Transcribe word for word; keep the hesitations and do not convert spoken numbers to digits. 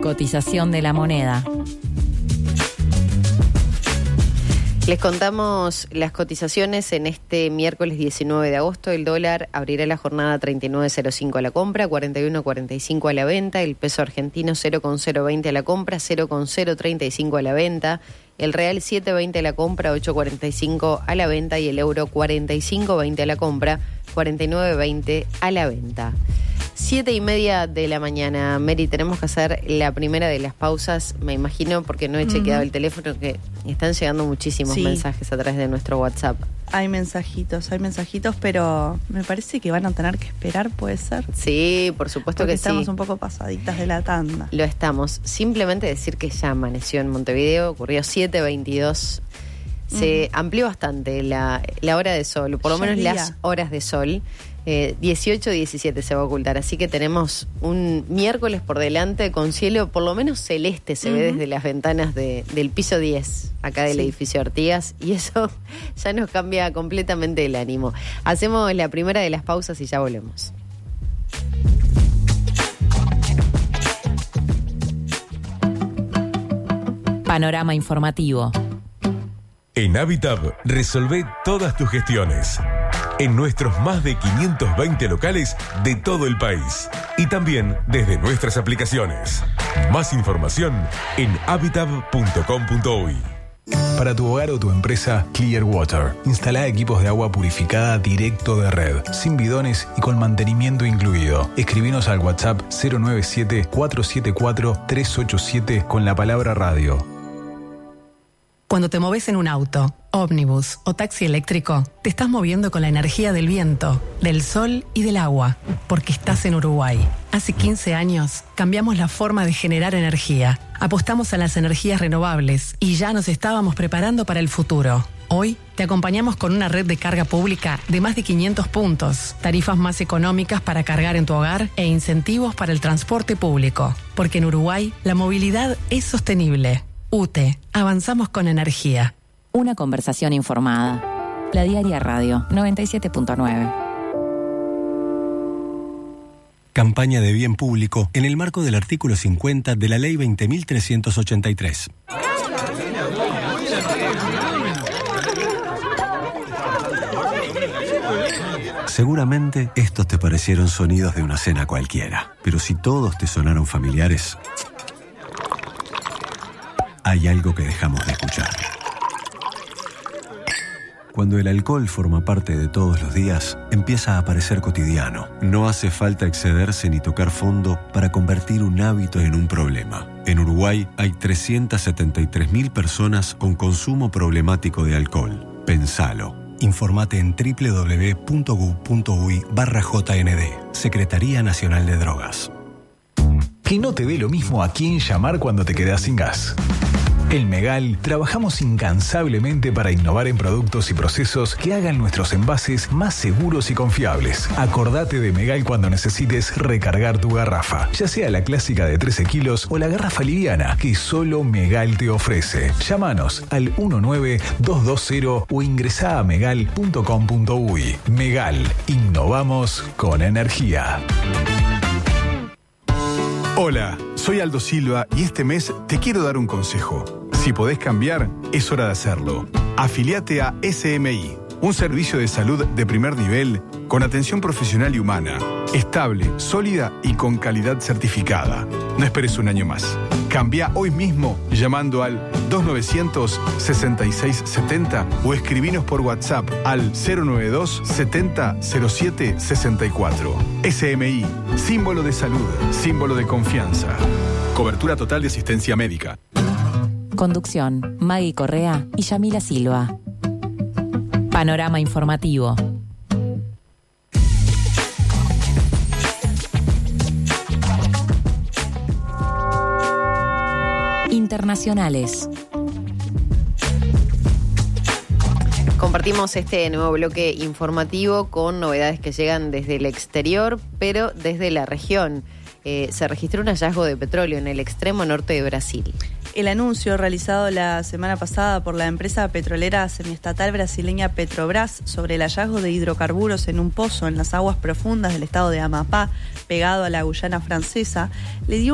Cotización de la moneda. Les contamos las cotizaciones en este miércoles diecinueve de agosto. El dólar abrirá la jornada treinta y nueve cero cinco a la compra, cuarenta y uno cuarenta y cinco a la venta. El peso argentino cero coma cero veinte a la compra, cero coma cero treinta y cinco a la venta. El real siete veinte a la compra, ocho cuarenta y cinco a la venta. Y el euro cuarenta y cinco veinte a la compra, cuarenta y nueve veinte a la venta. Siete y media de la mañana. Mary, tenemos que hacer la primera de las pausas, me imagino, porque no he chequeado uh-huh. el teléfono, que están llegando muchísimos sí. mensajes a través de nuestro WhatsApp. Hay mensajitos, hay mensajitos, pero me parece que van a tener que esperar, ¿puede ser? Sí, por supuesto porque que estamos sí. estamos un poco pasaditas de la tanda. Lo estamos. Simplemente decir que ya amaneció en Montevideo, ocurrió siete veintidós. Se uh-huh. amplió bastante la, la hora de sol, por lo menos día. las horas de sol. Eh, dieciocho diecisiete se va a ocultar, así que tenemos un miércoles por delante con cielo por lo menos celeste, se uh-huh. ve desde las ventanas de, del piso diez, acá del sí. edificio Artigas, y eso ya nos cambia completamente el ánimo. Hacemos la primera de las pausas y ya volvemos. Panorama informativo. En Habitat resolvé todas tus gestiones en nuestros más de quinientos veinte locales de todo el país y también desde nuestras aplicaciones. Más información en habitat punto com punto uy. Para tu hogar o tu empresa, Clearwater. Instala equipos de agua purificada directo de red, sin bidones y con mantenimiento incluido. Escribinos al WhatsApp cero nueve siete cuatro siete cuatro tres ocho siete con la palabra radio. Cuando te moves en un auto, ómnibus o taxi eléctrico, te estás moviendo con la energía del viento, del sol y del agua, porque estás en Uruguay. Hace quince años cambiamos la forma de generar energía, apostamos a las energías renovables y ya nos estábamos preparando para el futuro. Hoy te acompañamos con una red de carga pública de más de quinientos puntos, tarifas más económicas para cargar en tu hogar e incentivos para el transporte público, porque en Uruguay la movilidad es sostenible. U T E, avanzamos con energía. Una conversación informada. La Diaria Radio noventa y siete punto nueve. Campaña de bien público en el marco del artículo cincuenta de la Ley veinte mil trescientos ochenta y tres. Seguramente estos te parecieron sonidos de una cena cualquiera, pero si todos te sonaron familiares, hay algo que dejamos de escuchar. Cuando el alcohol forma parte de todos los días, empieza a parecer cotidiano. No hace falta excederse ni tocar fondo para convertir un hábito en un problema. En Uruguay hay trescientas setenta y tres mil personas con consumo problemático de alcohol. Pensalo. Informate en doble u doble u doble u punto gu punto uy barra J N D. Secretaría Nacional de Drogas. Que no te dé lo mismo a quién llamar cuando te quedas sin gas. En Megal trabajamos incansablemente para innovar en productos y procesos que hagan nuestros envases más seguros y confiables. Acordate de Megal cuando necesites recargar tu garrafa, ya sea la clásica de trece kilos o la garrafa liviana que solo Megal te ofrece. Llámanos al uno nueve dos dos cero o ingresá a megal punto com punto uy. Megal, innovamos con energía. Hola, soy Aldo Silva y este mes te quiero dar un consejo. Si podés cambiar, es hora de hacerlo. Afiliate a S M I, un servicio de salud de primer nivel con atención profesional y humana, estable, sólida y con calidad certificada. No esperes un año más. Cambia hoy mismo llamando al dos nueve cero cero sesenta y seis setenta o escribinos por WhatsApp al cero nueve dos setenta cero siete sesenta y cuatro. S M I, símbolo de salud, símbolo de confianza. Cobertura total de asistencia médica. Conducción, Maggie Correa y Yamila Silva. Panorama informativo. Internacionales. Compartimos este nuevo bloque informativo con novedades que llegan desde el exterior, pero desde la región. Eh, se registró un hallazgo de petróleo en el extremo norte de Brasil. El anuncio realizado la semana pasada por la empresa petrolera semiestatal brasileña Petrobras sobre el hallazgo de hidrocarburos en un pozo en las aguas profundas del estado de Amapá, pegado a la Guyana francesa, le dio